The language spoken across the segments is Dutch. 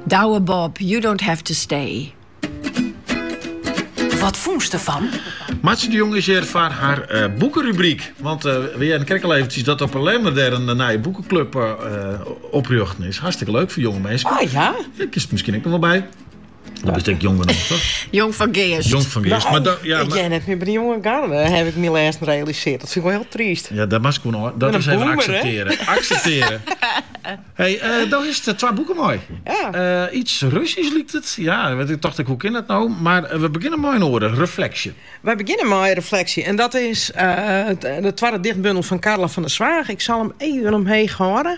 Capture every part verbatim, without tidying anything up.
Douwe Bob, you don't have to stay. Wat vond je ervan? Maartje de Jong is hier voor haar uh, boekenrubriek. Want uh, we jij kijken al eventjes dat op Lemmer daar een nieuwe boekenclub uh, oprichten is. Hartstikke leuk voor jonge mensen. Ah ja? Ik is er misschien ook nog wel bij. Dat is denk ik jong genoeg, toch? Jong van Geest. Jong van Geest. Nou, maar da, ja, ik maar, jij net meer bij de jonge garde, heb ik me laatst gerealiseerd. Dat vind ik wel heel triest. ja, dat mag ik gewoon. Dat is even boomer, accepteren. Accepteren. Hey, uh, dan is het twee boeken mooi. Ja. Uh, iets Russisch liep het. Ja, ik dacht ik, hoe kan dat nou? Maar uh, we beginnen mooi in orde. Reflection. Wij beginnen met een reflectie. En dat is uh, de tweede dichtbundel van Carla van der Zwaag. Ik zal hem even omheen houden.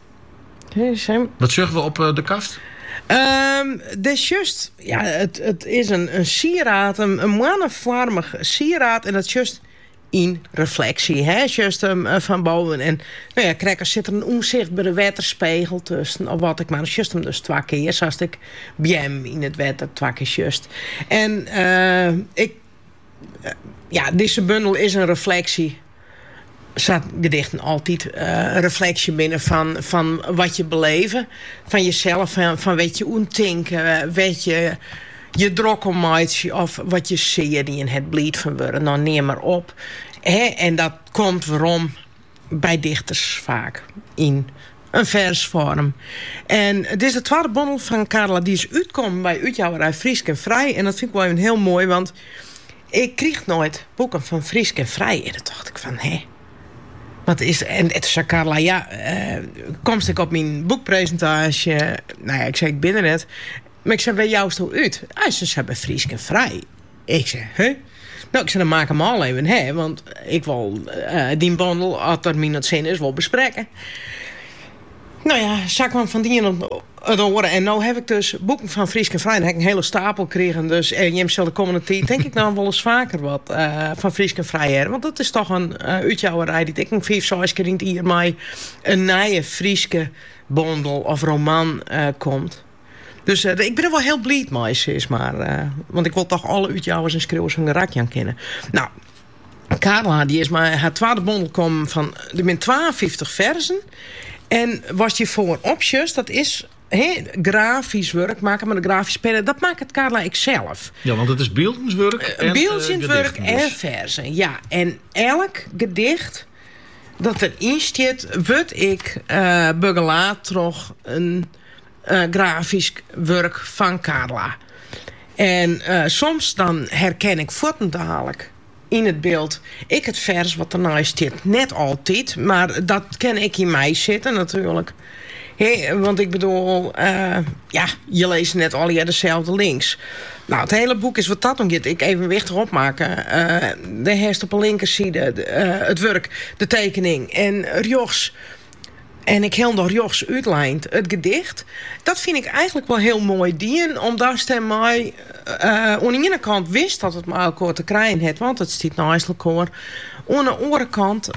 Wat zeggen we op uh, de kaft? Um, dus just, ja, het, het is een, een sieraad, een, een mannenvormig sieraad. En dat is just in reflectie, hè? Just um, van boven. En nou ja, krijg, zit er een onzichtbare waterspiegel tussen, of wat ik maar. Just hem dus twee keer, zoals ik bij hem in het water twee keer just. En uh, ik, uh, ja, deze bundel is een reflectie. Zat gedichten altijd uh, een reflectie binnen van, van wat je beleven. Van jezelf, van, van wat je ontinken, wat je, je drokkelmaatje of wat je ziet in het bleed van worden. Nou, neem maar op. He, en dat komt waarom bij dichters vaak in een versvorm. En het is de tweede bundel van Carla die is uitkomen bij Uitjouwerij Friesk en Vrij. En dat vind ik wel even heel mooi, want ik kreeg nooit boeken van Friesk en Vrij. En dan dacht ik van, hé. Wat is, en toen zei Carla, ja, uh, komst ik op mijn boekpresentatie. Nou ja, ik zei, ik ben er net. Maar ik zei, bij jou is het uit? Hij zei, ze hebben Friesk en Vrij. Ik zei, hè? Huh? Nou, ik zei, dan maak hem al even, hè? Want ik wil uh, die bundel, als er mijn zin is, wel bespreken. Nou ja, zag kwam van die en het horen. En nu heb ik dus boeken van Friesk en Vrij. Dan heb ik een hele stapel gekregen. Dus en je zal de komende tijd, denk ik nou wel eens vaker wat uh, van Friesk en Vrij hebben. Want dat is toch een uh, uitjouwerij die ik een vijf, zes keer in het jaar mij een nieuwe Frieske bondel of roman uh, komt. Dus uh, ik ben er wel heel blij mee, is maar. Uh, want ik wil toch alle uitjouwers en schreeuwers hun gerakje aan kennen. Nou, Carla, die is maar haar tweede bondel komen van de min tweeënvijftig versen. En was je voor opjes, dat is he, grafisch werk maken met een grafisch pennen. Dat maakt het Carla ik zelf. Ja, want het is beeldenswerk en beeldenswerk uh, en versen. Ja, en elk gedicht dat erin staat, word ik uh, begelaat toch een uh, grafisch werk van Carla. En uh, soms dan herken ik voortdurend in het beeld ik het vers wat ernaast staat. Net altijd, maar dat ken ik in mij zitten natuurlijk. He, want ik bedoel, uh, ja, je leest net al je dezelfde links. Nou, het hele boek is wat dat om ik even wichtig opmaken. Uh, de herst op een linkerzijde, uh, het werk, de tekening en rechts. En ik heel nog rechts uitlijnt het gedicht. Dat vind ik eigenlijk wel heel mooi dien. Omdat ze mij uh, aan de ene kant wist dat het maar elkaar te krijgen had. Want het stiet naast elkaar. Aan de andere kant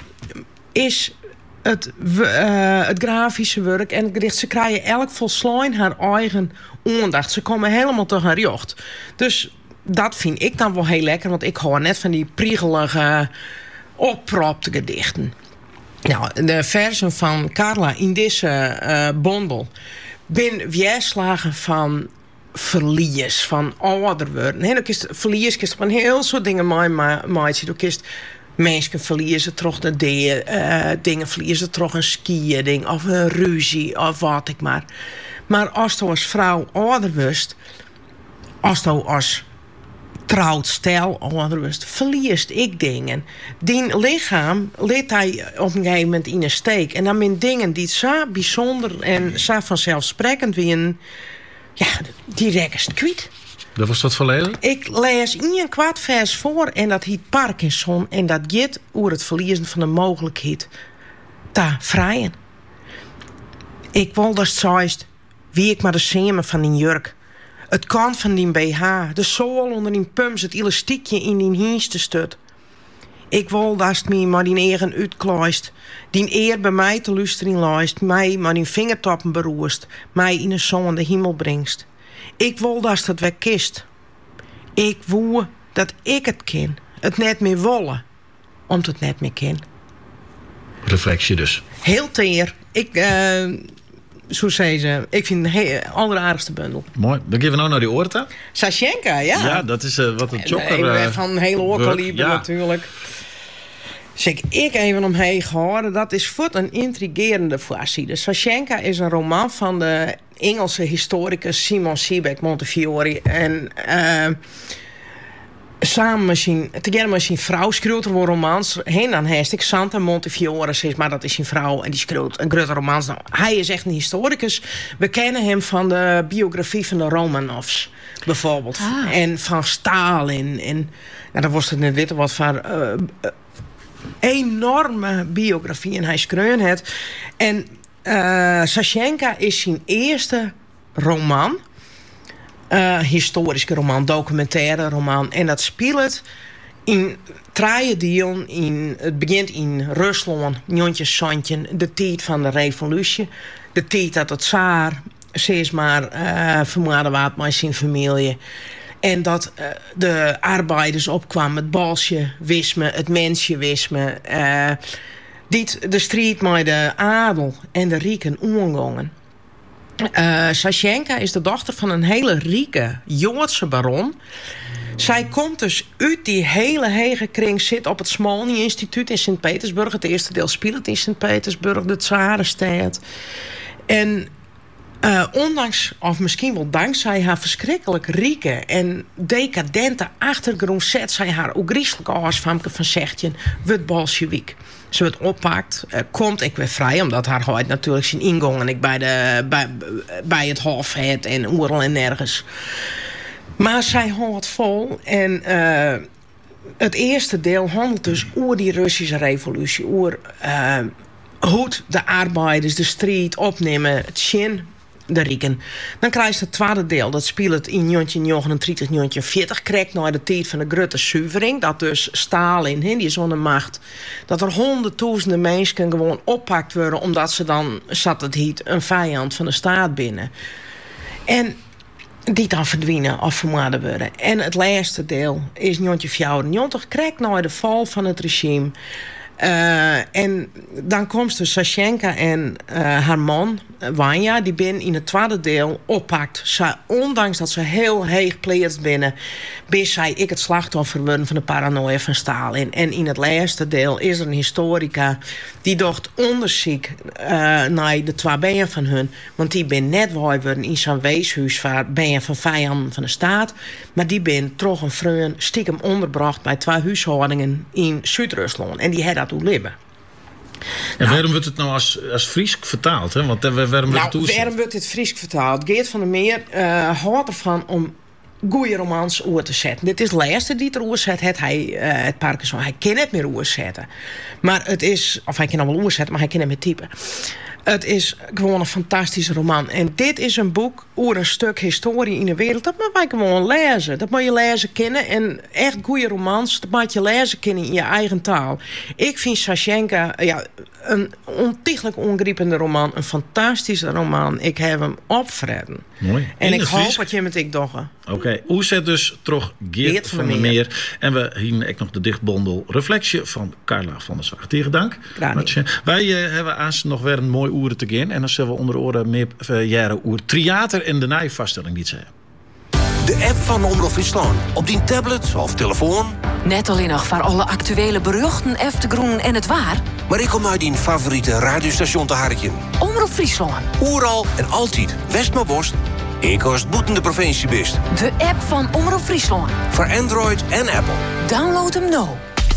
is het, uh, het grafische werk en het gedicht. Ze krijgen elk volslijn haar eigen aandacht. Ze komen helemaal tot haar jocht. Dus dat vind ik dan wel heel lekker. Want ik hou net van die priegelige, oppropte gedichten. Nou, de versen van Carla in deze uh, bondel ben weerslagen van verlies, van ouder worden. He, ook is verlies, je van heel soort dingen mee, maar je kist mensen verliezen toch de de, uh, dingen verliezen toch een skiën ding of een ruzie of wat ik maar. Maar als je als vrouw ouder wordt, als je als trouwd stel, anders verliest ik dingen. Die lichaam liet hij op een gegeven moment in een steek. En dan zijn dingen die zo bijzonder en zo vanzelfsprekend zijn, ja, die rekken ze kwijt. Dat was dat verleden? Ik lees in een kwart vers voor en dat heet Parkinson. En dat gaat over het verliezen van de mogelijkheid te vrijen. Ik wil dat zoist wie ik maar de semen van die jurk. Het kant van die B H, de zool onder die pumps, het elastiekje in die hienste stut. Ik wil dat het me maar die eigen uitkluist, die eer bij mij te luisteren luist, mij maar die vingertoppen beroerst, mij in de zon de hemel brengt. Ik wil dat het weg kist. Ik wil dat ik het ken, het net meer wollen, omdat het net meer ken. Reflectie dus. Heel teer. Ik, uh, zo zei ze, ik vind het een heel alleraardigste bundel. Mooi. Dan geven we nou naar die Oorta. Sasjenka, ja. Ja, dat is uh, wat een chokker. Uh, uh, van een hele oorkaliber ja. natuurlijk. Zeg ik even omheen gehouden. Dat is voor een intrigerende voorzitter. Sasjenka is een roman van de Engelse historicus Simon Sebag Montefiore. En uh, samen met zijn, together met zijn vrouw schreeuwt er wel romans. Heen dan heeft ik Santa Montefiore, zeg maar dat is zijn vrouw. En die schreeuwt een grote romans. Nou, hij is echt een historicus. We kennen hem van de biografie van de Romanovs. Bijvoorbeeld. Ah. En van Stalin. En nou, dan was het net weten wat van... Uh, uh, enorme biografie en hij schreeuwt het. En uh, Sasjenka is zijn eerste roman. Uh, historische roman, documentaire roman. En dat speelt in drie delen. In, het begint in Rusland, Jontje Santje, de tijd van de revolutie. De tijd dat het tsaar, zeg maar, uh, vermoorden werd met zijn familie. En dat uh, de arbeiders opkwamen, het bolsjewisme, het mensjewisme. Uh, die de strijd met de adel en de rieken omgangen. Uh, Sasjenka is de dochter van een hele rieke Joodse baron. Zij komt dus uit die hele hege kring, zit op het Smolny Instituut in Sint-Petersburg. Het eerste deel speelt in Sint-Petersburg, de Tsarenstad. En Uh, ondanks, of misschien wel dankzij haar verschrikkelijk rieke en decadente achtergrond zet zij haar ogrieselijke oorsvamke van Zegtjen wordt bolsjewiek. Ze wordt oppakt, uh, komt ik weer vrij, omdat haar huid natuurlijk zijn ingang en ik bij, de, bij, bij het hof het en overal en nergens. Maar zij houdt vol en uh, het eerste deel handelt dus over die Russische revolutie, over uh, hoe de arbeiders de strijd opnemen, het Shin. De rieken. Dan krijg je het tweede deel. Dat speelt in negentien negenendertig, negentien veertig. Krijgt naar de tijd van de grote zuivering. Dat dus Stalin, die is onder macht. Dat er honderdduizenden mensen gewoon oppakt worden. Omdat ze dan, zat het heet, een vijand van de staat binnen. En die dan verdwijnen of vermoorden worden. En het laatste deel is negentien vierennegentig. Krijgt naar de val van het regime. Uh, en dan komt dus Sasjenka en uh, haar man, Wanja, die ben in het tweede deel oppakt. Ze, ondanks dat ze heel heeg pleert binnen, is zij ik het slachtoffer worden van de paranoia van Stalin. En in het laatste deel is er een historica die docht onderzoek uh, naar de twee benen van hun. Want die ben net worden in zo'n weeshuis van benen van vijanden van de staat. Maar die ben toch een vreun stiekem onderbracht bij twee huishoudingen in Zuid-Rusland. En die had dat hoe leven. En nou, waarom wordt het nou als, als Friesk vertaald? Hè? Want, waarom nou, wordt waarom wordt het Friesk vertaald? Geert van der Meer uh, houdt ervan om goede romans oor te zetten. Dit is de laatste die het oor zet. Het, hij, uh, het Parkinson. Hij kan het meer oor zetten. Maar het is... Of hij kan het wel oor zetten, maar hij kan het meer typen. Het is gewoon een fantastische roman. En dit is een boek over een stuk historie in de wereld. Dat moet je gewoon lezen. Dat moet je lezen kennen. En echt goede romans, dat moet je lezen kennen in je eigen taal. Ik vind Sasjenka ja, een ontiegelijk ongrijpende roman. Een fantastische roman. Ik heb hem opvreden. Mooi. En ik hoop Fries. dat je met ik doggen. Oké, okay. Hoe zet dus toch Geert, Geert van, van der Meer. Meer. En we hier ook nog de dichtbundel Reflectie van Carla van der Zwaag. Tegen dank. Wij uh, hebben aans nog weer een mooi oeren te gaan. En dan zullen we onder oren meer uh, jaren oer theater en de nijvaststelling niet zeggen. De app van Omroep Friesland. Op die tablet of telefoon. Net alleen nog voor alle actuele beruchten, eftegroen en het waar. Maar ik kom uit die favoriete radiostation te harken. Omroep Friesland. Oeral en altijd. West maar worst. Ik was boeten de provincie best. De app van Omroep Friesland. Voor Android en Apple. Download hem nu.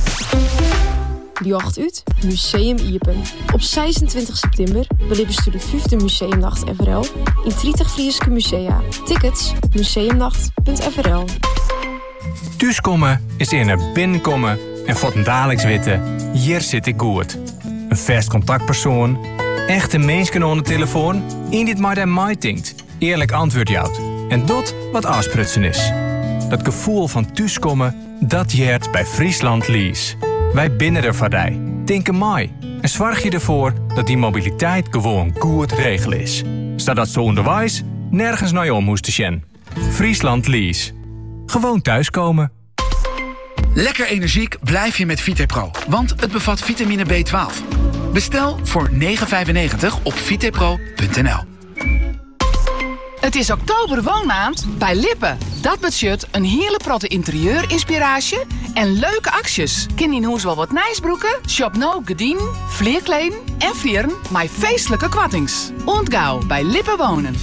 Die acht uit Museum Iepen. Op zesentwintig september beleven ze de vijfde Museumnacht F R L in dertig Friese musea. Tickets museumnacht punt f r l. Thuiskomen is in een binnenkomen en voor een dagelijks weten, hier zit ik goed. Een vast contactpersoon, echte mensen aan de telefoon, in dit maar en mij denkt, eerlijk antwoord jouwt. En dat wat aansprutsen is. Dat gevoel van thuiskomen, dat jeert bij Friesland Lease. Wij binnen er vaardij, denken mij en zorg je ervoor dat die mobiliteit gewoon goed regel is. Staat dat zo onderwijs, nergens naar je om moesten sjen. Friesland Lease. Gewoon thuiskomen. Lekker energiek blijf je met Vitepro, want het bevat vitamine B twaalf. Bestel voor negen vijfennegentig op vitepro punt n l. Het is oktober woonmaand bij Lippen. Dat betekent een hele protte interieurinspiratie en leuke acties. Ken in huis wel wat nijsbroeken, shop nou gedien, vleerkleding en vieren met feestelijke kwattings. Ontgauw bij Lippen wonen.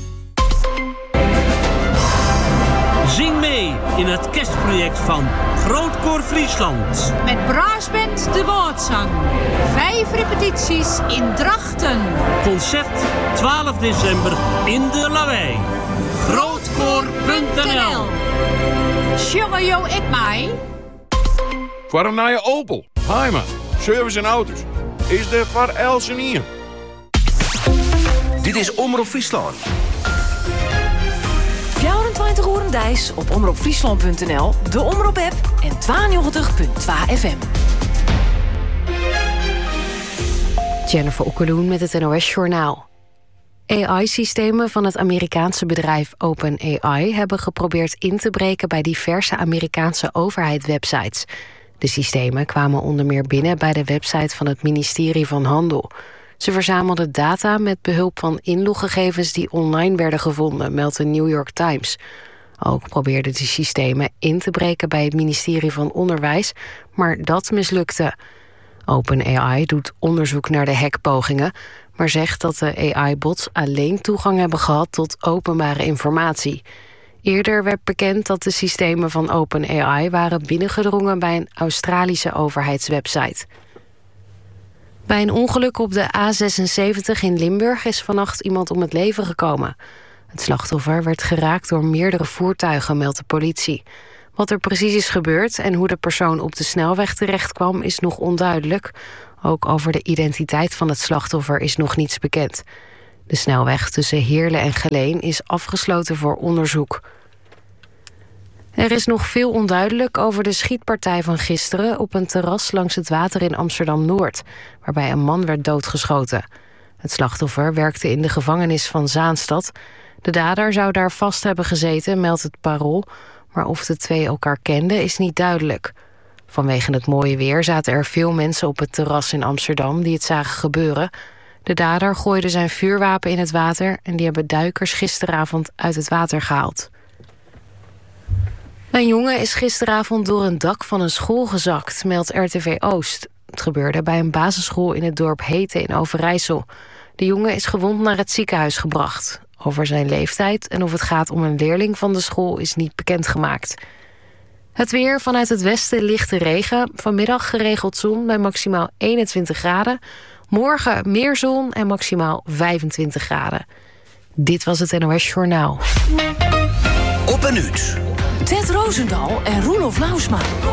Zing mee in het kerstproject van Grootkoor Friesland. Met Braasband de Woordzang. Vijf repetities in Drachten. Concert twaalf december in de Lawei. Grootkoor punt n l. Sjongen jo ik mij. Waarom naar je Opel? Heima, service en auto's. Is de voor Elsen hier. Dit is Omroep Friesland. vierentwintig uur en dijs op omroep friesland punt n l, de Omroep-app en tweeënnegentig punt twee F M. Jennifer Okkeloen met het N O S-journaal. A I-systemen van het Amerikaanse bedrijf OpenAI hebben geprobeerd in te breken bij diverse Amerikaanse overheidswebsites. De systemen kwamen onder meer binnen bij de website van het ministerie van Handel. Ze verzamelden data met behulp van inloggegevens die online werden gevonden, meldt de New York Times. Ook probeerden de systemen in te breken bij het ministerie van Onderwijs, maar dat mislukte. OpenAI doet onderzoek naar de hackpogingen, maar zegt dat de A I-bots alleen toegang hebben gehad tot openbare informatie. Eerder werd bekend dat de systemen van OpenAI waren binnengedrongen bij een Australische overheidswebsite. Bij een ongeluk op de A zesenzeventig in Limburg is vannacht iemand om het leven gekomen. Het slachtoffer werd geraakt door meerdere voertuigen, meldt de politie. Wat er precies is gebeurd en hoe de persoon op de snelweg terechtkwam is nog onduidelijk. Ook over de identiteit van het slachtoffer is nog niets bekend. De snelweg tussen Heerlen en Geleen is afgesloten voor onderzoek. Er is nog veel onduidelijk over de schietpartij van gisteren op een terras langs het water in Amsterdam-Noord, waarbij een man werd doodgeschoten. Het slachtoffer werkte in de gevangenis van Zaanstad. De dader zou daar vast hebben gezeten, meldt het Parool, maar of de twee elkaar kenden is niet duidelijk. Vanwege het mooie weer zaten er veel mensen op het terras in Amsterdam die het zagen gebeuren. De dader gooide zijn vuurwapen in het water en die hebben duikers gisteravond uit het water gehaald. Een jongen is gisteravond door een dak van een school gezakt, meldt R T V Oost. Het gebeurde bij een basisschool in het dorp Heten in Overijssel. De jongen is gewond naar het ziekenhuis gebracht. Over zijn leeftijd en of het gaat om een leerling van de school is niet bekendgemaakt. Het weer: vanuit het westen lichte regen. Vanmiddag geregeld zon bij maximaal eenentwintig graden. Morgen meer zon en maximaal vijfentwintig graden. Dit was het N O S-journaal. Op een uur. Ted Roosendaal en Roelof Lausma.